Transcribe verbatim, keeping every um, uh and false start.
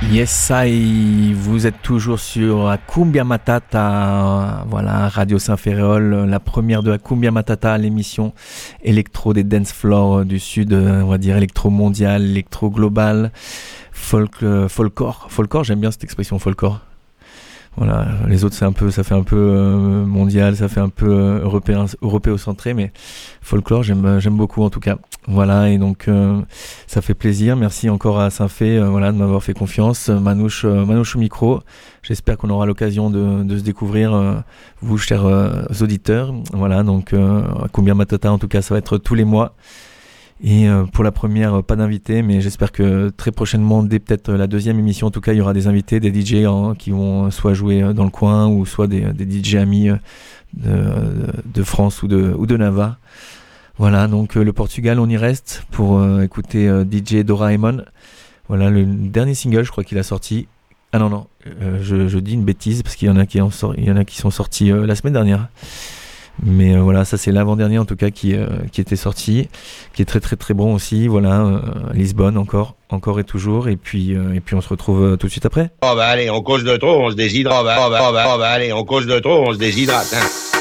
Yes, I, vous êtes toujours sur Cumbia Matata, voilà, Radio Saint-Ferréol, la première de la Cumbia Matata, l'émission électro des dance floors du sud, on va dire électro mondial, électro global, folk, folklore, folklore, j'aime bien cette expression folklore. Voilà, les autres c'est un peu, ça fait un peu euh, mondial, ça fait un peu euh, européen, européocentré, mais folklore j'aime, j'aime beaucoup en tout cas. Voilà, et donc euh, ça fait plaisir. Merci encore à Saint-Fé, euh, voilà, de m'avoir fait confiance. Manouche, euh, Manouche au micro. J'espère qu'on aura l'occasion de, de se découvrir, euh, vous chers euh, auditeurs. Voilà, donc euh, Cumbia Matata en tout cas, ça va être tous les mois. Et euh, pour la première, pas d'invités, mais j'espère que très prochainement, dès peut-être la deuxième émission, en tout cas, il y aura des invités, des D J hein, qui vont soit jouer dans le coin ou soit des, des D J amis de, de France ou de, ou de Navarre. Voilà, donc euh, le Portugal, on y reste pour euh, écouter euh, D J Doraemon. Voilà, le dernier single, je crois qu'il a sorti. Ah non, non, euh, je, je dis une bêtise parce qu'il y en a qui, en sort, il y en a qui sont sortis euh, la semaine dernière. Mais euh, voilà, ça c'est l'avant-dernier en tout cas qui, euh, qui était sorti, qui est très très très bon aussi. Voilà, euh, Lisbonne encore, encore et toujours. Et puis, euh, et puis on se retrouve euh, tout de suite après. Oh bah allez, on cause de trop, on se déshydrate. Oh bah, oh bah, oh bah, oh bah allez, on cause de trop, on se déshydrate. Hein.